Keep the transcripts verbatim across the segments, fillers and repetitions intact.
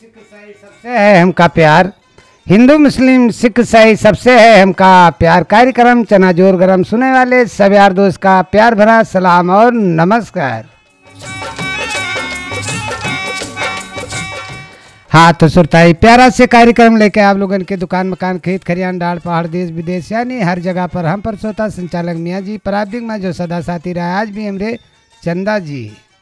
सिख ईसाई सबसे है हमका प्यार, हिंदू मुस्लिम सिख ईसाई सबसे है हमका प्यार। कार्यक्रम चना जोर गरम सुने वाले सब यार दोस्त का प्यार भरा सलाम और नमस्कार। हाँ तो सुरताई प्यारा से कार्यक्रम लेके आप लोगन के दुकान मकान खेत खरियान डाल पहाड़ देश विदेश यानी हर जगह पर हम पर सोता संचालक मियाँ जी प्राब्दिक में जो सदा साथी रहा आज भी हमरे चंदा जी।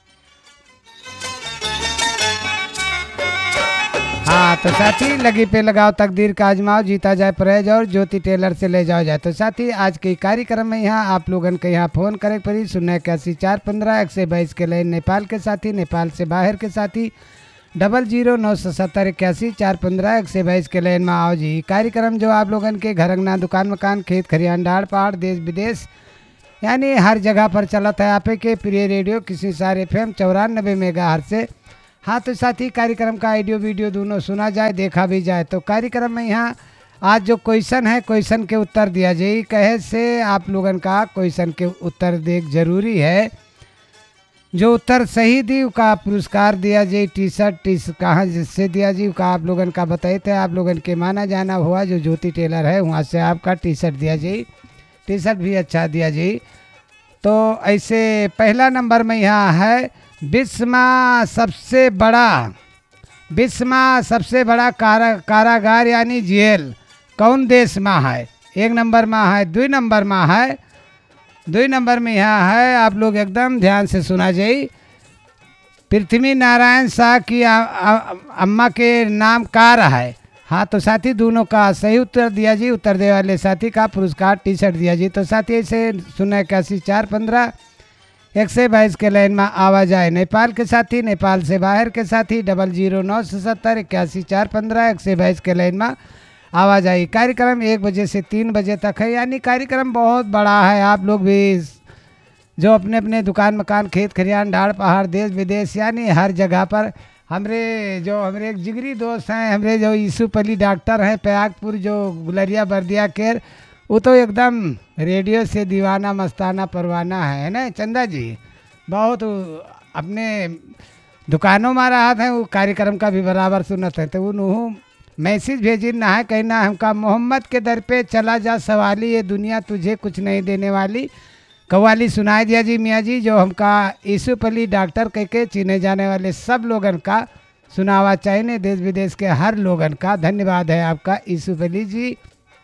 हाँ तो साथी लगी पे लगाओ तकदीर का आजमाओ जीता जाए प्रेज और ज्योति टेलर से ले जाओ जाए। तो साथी आज के कार्यक्रम में यहाँ आप लोगन के यहाँ फ़ोन करे पड़ी शून्य इक्यासी चार पंद्रह एक सौ बाईस के लाइन नेपाल के साथी, नेपाल से बाहर के साथी डबल जीरो नौ सौ सत्तर इक्यासी चार पंद्रह एक सौ बाईस के लाइन में आओ जी। कार्यक्रम जो आप लोगन के घर अंगना दुकान मकान खेत खरियान डाड़ पहाड़ देश विदेश यानी हर जगह पर चलता है आपे के प्रिय रेडियो किसी सारे एफ एम चौरानबे मेगा हर से। हाँ तो साथी कार्यक्रम का ऑडियो वीडियो दोनों सुना जाए देखा भी जाए। तो कार्यक्रम में यहाँ आज जो क्वेश्चन है क्वेश्चन के उत्तर दिया जाए कहे से आप लोगन का क्वेश्चन के उत्तर देख जरूरी है। जो उत्तर सही दी उसका पुरस्कार दिया जाए, टी शर्ट टी कहाँ जिससे दिया जी उसका आप लोगन का बताए थे। आप लोगन के माना जाना हुआ जो ज्योति टेलर है वहाँ से आपका टी शर्ट दिया जाए, टी शर्ट भी अच्छा दिया जाए। तो ऐसे पहला नंबर में यहाँ है विश्व में सबसे बड़ा विश्व में सबसे बड़ा कारा कारागार यानी जेल कौन देश में है। एक नंबर में है, दो नंबर में है, दो नंबर में यहाँ है आप लोग एकदम ध्यान से सुना जाइए। पृथ्वी नारायण शाह की आ, आ, अम्मा के नाम कार है। हाँ तो साथी दोनों का सही उत्तर दिया जी, उत्तर दे वाले साथी का पुरस्कार टी शर्ट दिया जी। तो साथी ऐसे शून्य इक्यासी चार पंद्रह एक सौ बाईस के लाइन में आवाज आए नेपाल के साथी, नेपाल से बाहर के साथी डबल जीरो नौ सौ सत्तर इक्यासी चार पंद्रह एक सौ बाईस के लाइन में आवाज आई। कार्यक्रम एक बजे से तीन बजे तक है यानी कार्यक्रम बहुत बड़ा है। आप लोग भी जो अपने अपने दुकान मकान खेत खरियान डाड़ पहाड़ देश विदेश यानी हर जगह पर हमरे जो हमरे एक जिगरी दोस्त हैं हमरे जो यूसुफ अली डॉक्टर हैं प्रयागपुर जो गुलरिया बर्दिया केर वो तो एकदम रेडियो से दीवाना मस्ताना परवाना है ना चंदा जी। बहुत अपने दुकानों में रहा था वो कार्यक्रम का भी बराबर सुनते हैं। तो वो मैसेज भेजी ना है कहना हमका मोहम्मद के दर पे चला जा सवाली ये दुनिया तुझे कुछ नहीं देने वाली कव्वाली सुनाई दिया जी मियाँ जी। जो हमका यूसुफ अली डॉक्टर कह के चीने जाने वाले सब लोगन का सुनावा चाहिए देश विदेश के हर लोगन का धन्यवाद है आपका यूसुफ अली जी।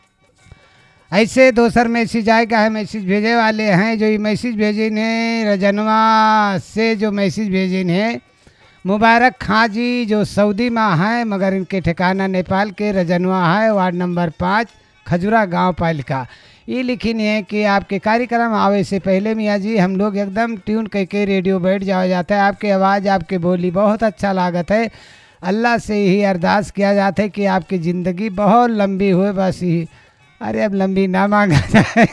ऐसे दोसर मैसेज आएगा है मैसेज भेजे वाले हैं जो ये मैसेज भेजे ने रजनवा से जो मैसेज भेजे ने मुबारक खां जी जो सऊदी में हैं मगर इनके ठिकाना नेपाल के रजनवा है वार्ड नंबर पाँच खजुरा गांव पालिका। ये लिखी है कि आपके कार्यक्रम आवे से पहले मियाँ जी हम लोग एकदम ट्यून करके रेडियो बैठ जाया जाता है। आपकी आवाज़ आपकी बोली बहुत अच्छा लागत है। अल्लाह से यही अरदास किया जाता है कि आपकी ज़िंदगी बहुत लंबी हुए बस यही। अरे अब लंबी ना मांगा जाए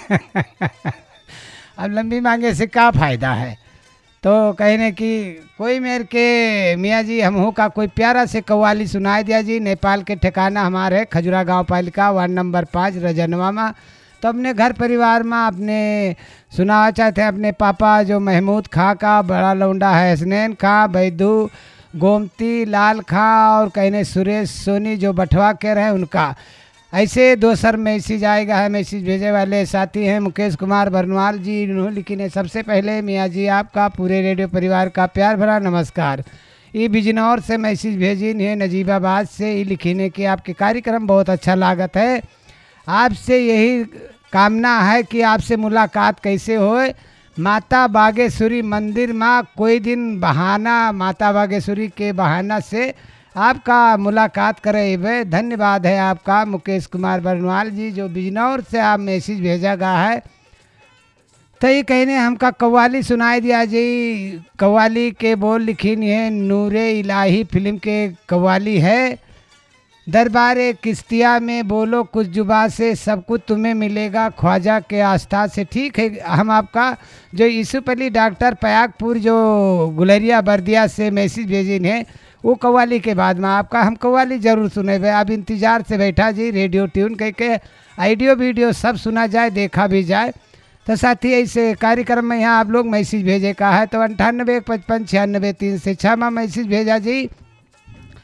अब लंबी मांगे से क्या फ़ायदा है। तो कहने कि कोई मेरे के मियाँ जी हम हो का कोई प्यारा से कव्वाली सुनाई दिया जी। नेपाल के ठिकाना हमारे खजुरा गांव पालिका वार्ड नंबर पाँच रजनवा में। तो अपने घर परिवार में अपने सुनाना चाहते हैं अपने पापा जो महमूद खां का बड़ा लौंडा है हसनैन खां बैदू गोमती लाल खां और कहने सुरेश सोनी जो बटवा के रहे उनका। ऐसे दोसर मैसेज आएगा है मैसेज भेजे वाले साथी हैं मुकेश कुमार बरनवाल जी। इन्होंने लिखी ने सबसे पहले मियाँ जी आपका पूरे रेडियो परिवार का प्यार भरा नमस्कार। ये बिजनौर से मैसेज भेजी है नजीबाबाद से। ये लिखी ने कि आपके कार्यक्रम बहुत अच्छा लागत है। आपसे यही कामना है कि आपसे मुलाकात कैसे होए माता बागेश्वरी मंदिर में कोई दिन बहाना माता बागेश्वरी के बहाना से आपका मुलाकात करे। धन्यवाद है आपका मुकेश कुमार बरनवाल जी जो बिजनौर से आप मैसेज भेजा गया है। तो ये कहने हमका कव्वाली सुनाई दिया जी। कव्वाली के बोल लिखी है नूरे इलाही फिल्म के कव्वाली है। दरबारे किश्तिया में बोलो कुछ जुबा से सब कुछ तुम्हें मिलेगा ख्वाजा के आस्था से। ठीक है हम आपका जो यूसुफ अली डॉक्टर प्रयागपुर जो गुलरिया बर्दिया से मैसेज भेजी है वो कव्वाली के बाद में आपका हम कव्वाली ज़रूर सुनेंगे। अब इंतज़ार से बैठा जी रेडियो ट्यून करके ऑडियो वीडियो सब सुना जाए देखा भी जाए। तो साथी ऐसे कार्यक्रम में यहाँ आप लोग मैसेज भेजे का है तो अंठानबे पचपन छियानबे तीन से छः में मैसेज भेजा जी।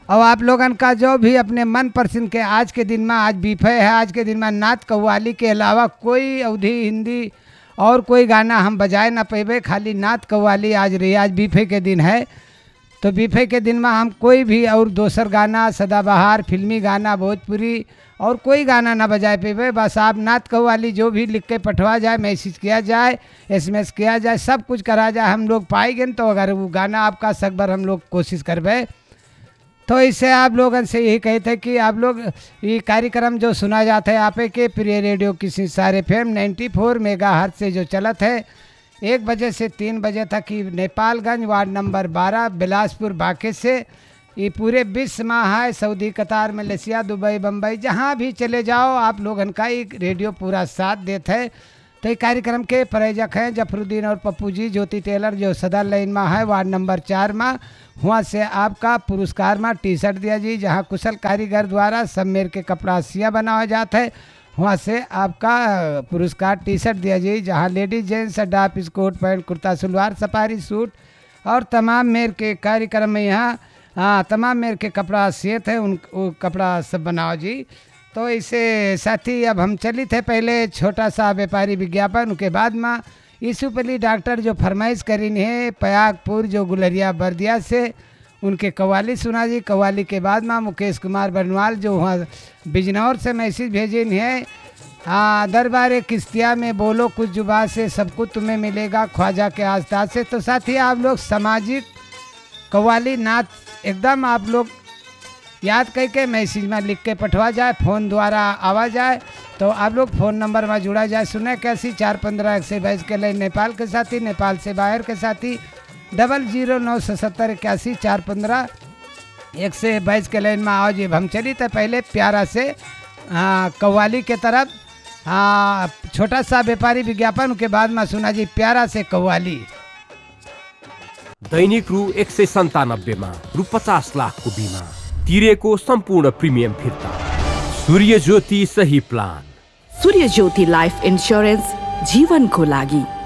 और आप लोगन का जो भी अपने मन पसंद के आज के दिन में आज बीफे है, आज के दिन में नात कव्वाली के अलावा कोई अवधी हिंदी और कोई गाना हम बजाए ना पेबे, खाली नात कव्वाली आज रही। आज बीफे के दिन है तो बीफे के दिन में हम कोई भी और दोसर गाना, सदाबहार, फिल्मी गाना, भोजपुरी और कोई गाना ना बजाए पेबे। बस आप नात कव्वाली जो भी लिख के पठवा जाए, मैसेज किया जाए, एसएमएस किया जाए, सब कुछ करा जाए, हम लोग पाएंगे। तो अगर वो गाना आपका सकबर हम लोग कोशिश करबे। तो इससे आप लोगों से यही कहते हैं कि आप लोग ये कार्यक्रम जो सुना जाता है आपे के प्रिय रेडियो किसी सारे फेम नाइन्टी फोर मेगा हर्ट्ज से जो चलत है एक बजे से तीन बजे तक ही नेपालगंज वार्ड नंबर बारह बिलासपुर बाके से ये पूरे विश्व में है, सऊदी, कतार, मलेशिया, दुबई, बम्बई, जहाँ भी चले जाओ आप लोगन का एक रेडियो पूरा साथ देते है। तो ये कार्यक्रम के प्रायोजक हैं जफरुद्दीन और पप्पू जी, ज्योति टेलर जो सदर लाइन में है वार्ड नंबर चार में। वहाँ से आपका पुरस्कार में टी शर्ट दिया जी, जहाँ कुशल कारीगर द्वारा सब मेर के कपड़ा सिया बनाया जाता है। वहाँ से आपका पुरस्कार टी शर्ट दिया जी, जहाँ लेडीज जेंट्स डाप Scott pant kurta salwar safari suit और तमाम मेर के कार्यक्रम में यहाँ हाँ तमाम मेर के कपड़ा सियत है, उन वो कपड़ा सब बनाओ जी। तो इसे साथी अब हम चली थे पहले छोटा सा व्यापारी विज्ञापन, उसके बाद में यूसुफ डॉक्टर जो फरमाइश करीन है पयागपुर जो गुलरिया बर्दिया से उनके कव्वाली सुना जी। कव्वाली के बाद में मुकेश कुमार बनवाल जो वहाँ बिजनौर से मैसेज भेजिन है, हाँ दरबार किश्तिया में बोलो कुछ जुबा से सब कुछ तुम्हें मिलेगा ख्वाजा के आस्था से। तो साथी आप लोग सामाजिक कव्वाली नाच एकदम आप लोग याद करके मैसेज में लिख के पठवा जाए, फ़ोन द्वारा आवा जाए तो आप लोग फ़ोन नंबर में जुड़ा जाए शून्य इक्यासी चार पंद्रह एक सौ बाईस के लिए नेपाल के साथी, नेपाल से बाहर के साथी डबल जीरो नौ सौ सत्तर इक्यासी चार पंद्रह एक सौ बाईस के लाइन में आओ जी। हम चली तो पहले प्यारा से हाँ कव्वाली के तरफ, हाँ छोटा सा व्यापारी विज्ञापन के बाद में सुना जी प्यारा से कव्वाली। दैनिक रु एक सय सन्तानब्बे में रु पचास लाख को बीमा तिरेको सम्पूर्ण प्रिमियम फिर्ता। सूर्य ज्योति सही प्लान। सूर्य ज्योति लाइफ इन्स्योरेन्स जीवन को लागि।